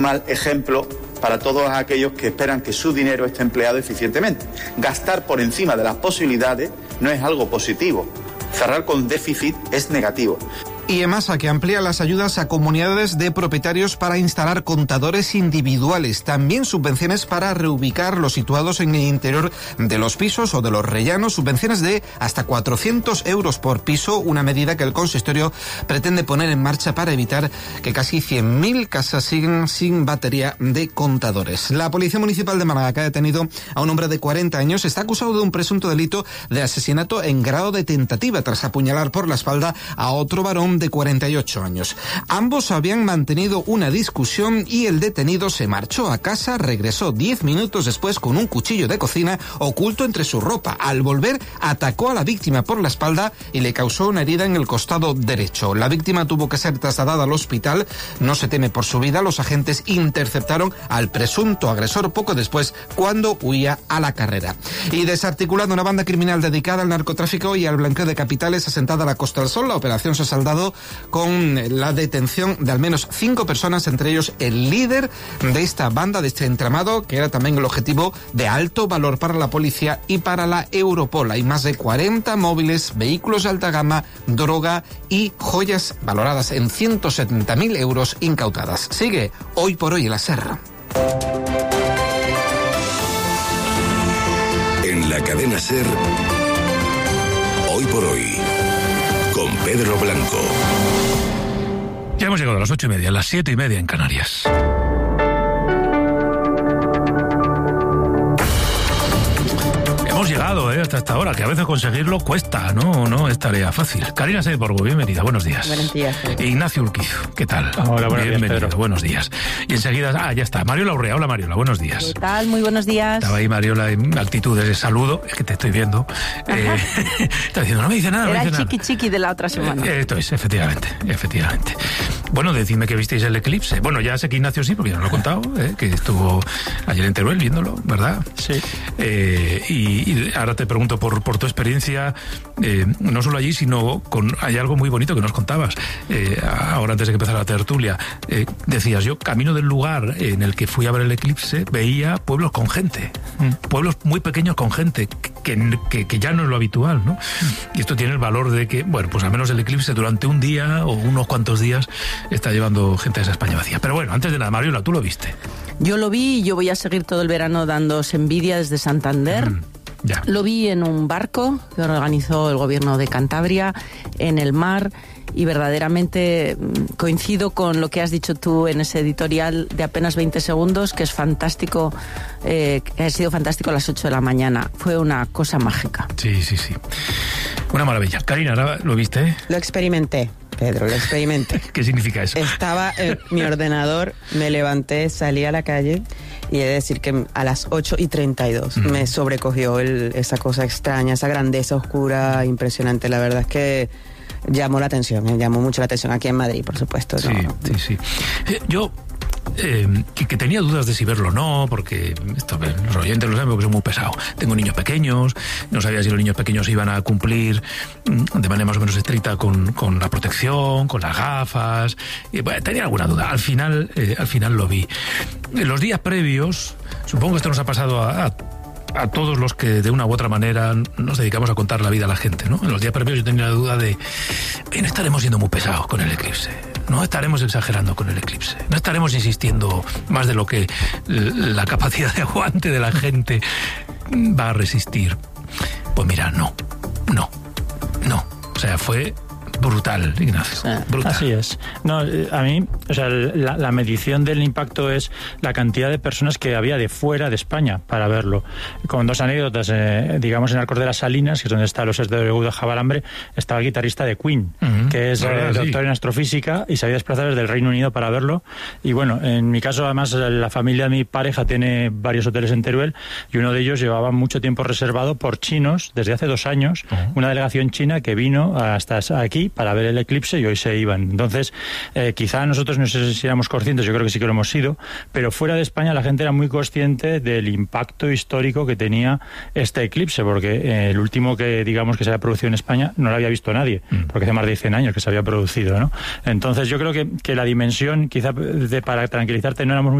Mal ejemplo para todos aquellos que esperan que su dinero esté empleado eficientemente. Gastar por encima de las posibilidades no es algo positivo. Cerrar con déficit es negativo. Y EMASA, que amplía las ayudas a comunidades de propietarios para instalar contadores individuales. También subvenciones para reubicar los situados en el interior de los pisos o de los rellanos. Subvenciones de hasta 400 euros por piso, una medida que el consistorio pretende poner en marcha para evitar que casi 100.000 casas sigan sin batería de contadores. La Policía Municipal de Málaga, que ha detenido a un hombre de 40 años, está acusado de un presunto delito de asesinato en grado de tentativa tras apuñalar por la espalda a otro varón de 48 años. Ambos habían mantenido una discusión y el detenido se marchó a casa, regresó 10 minutos después con un cuchillo de cocina oculto entre su ropa. Al volver, atacó a la víctima por la espalda y le causó una herida en el costado derecho. La víctima tuvo que ser trasladada al hospital. No se teme por su vida. Los agentes interceptaron al presunto agresor poco después, cuando huía a la carrera. Y desarticulando una banda criminal dedicada al narcotráfico y al blanqueo de capitales asentada a la Costa del Sol, la operación se ha saldado con la detención de al menos 5 personas, entre ellos el líder de esta banda, de este entramado, que era también el objetivo de alto valor para la policía y para la Europol. Hay más de 40 móviles, vehículos de alta gama, droga y joyas valoradas en 170.000 euros incautadas. Sigue Hoy por Hoy en la SER. En la cadena SER, Hoy por Hoy, con Pedro Blanco. Ya hemos llegado a las 8:30, a las 7:30 en Canarias. Hemos llegado hasta esta hora, que a veces conseguirlo cuesta, no es tarea fácil. Karina Saiz-Borgo, bienvenida, buenos días. Buenos días. Ignacio Urquizo, ¿qué tal? Hola, buenos días, bienvenido, Pedro. Buenos días. Y enseguida, ya está, Mariola Urrea. Hola, Mariola, buenos días. ¿Qué tal? Muy buenos días. Estaba ahí Mariola en actitudes de saludo, es que te estoy viendo. Está diciendo, no me dice nada. Era no me el dice chiqui de la otra semana. Esto es, efectivamente. Bueno, decidme que visteis el eclipse. Bueno, ya sé que Ignacio sí, porque ya no lo he contado, que estuvo ayer en Teruel viéndolo, ¿verdad? Sí. Y ahora te pregunto por tu experiencia, no solo allí, sino hay algo muy bonito que nos contabas. Ahora, antes de que empezara la tertulia, decías, yo camino del lugar en el que fui a ver el eclipse, veía pueblos con gente, pueblos muy pequeños con gente, que ya no es lo habitual, ¿no? Y esto tiene el valor de que, bueno, pues al menos el eclipse durante un día o unos cuantos días está llevando gente a esa España vacía. Pero bueno, antes de nada, Mariola, tú lo viste. Yo lo vi y yo voy a seguir todo el verano dándoos envidia desde Santander. Ya. Lo vi en un barco que organizó el gobierno de Cantabria, en el mar, y verdaderamente coincido con lo que has dicho tú en ese editorial de apenas 20 segundos, que es fantástico, que ha sido fantástico a las 8 de la mañana. Fue una cosa mágica. Sí. Una maravilla. Karina, ¿ahora lo viste? Lo experimenté, Pedro, lo experimenté. ¿Qué significa eso? Estaba en mi ordenador, me levanté, salí a la calle y he de decir que a las 8:32 me sobrecogió esa cosa extraña, esa grandeza oscura, impresionante. La verdad es que llamó mucho la atención aquí en Madrid, por supuesto. Sí. Yo que tenía dudas de si verlo o no, porque los oyentes lo saben porque son muy pesados. Tengo niños pequeños, no sabía si los niños pequeños iban a cumplir de manera más o menos estricta con la protección, con las gafas. Y, bueno, tenía alguna duda. Al final lo vi. En los días previos, supongo que esto nos ha pasado a todos los que de una u otra manera nos dedicamos a contar la vida a la gente, ¿no? En los días previos yo tenía la duda de, no estaremos siendo muy pesados con el eclipse, no estaremos exagerando con el eclipse, no estaremos insistiendo más de lo que la capacidad de aguante de la gente va a resistir. Pues mira, no. O sea, fue brutal, Ignacio. Brutal. Así es. No, a mí, o sea, la medición del impacto es la cantidad de personas que había de fuera de España para verlo. Con dos anécdotas, digamos, en Arcos de las Salinas, que es donde está los de Jabalambre, estaba el guitarrista de Queen, que es doctor en astrofísica y se había desplazado desde el Reino Unido para verlo. Y bueno, en mi caso, además, la familia de mi pareja tiene varios hoteles en Teruel y uno de ellos llevaba mucho tiempo reservado por chinos desde hace 2 años, una delegación china que vino hasta aquí para ver el eclipse y hoy se iban. Entonces, quizá nosotros no sé si éramos conscientes, yo creo que sí que lo hemos sido, pero fuera de España la gente era muy consciente del impacto histórico que tenía este eclipse, porque el último que digamos que se había producido en España no lo había visto nadie, porque hace más de 100 años que se había producido, ¿no? Entonces yo creo que la dimensión, quizá para tranquilizarte, no éramos muy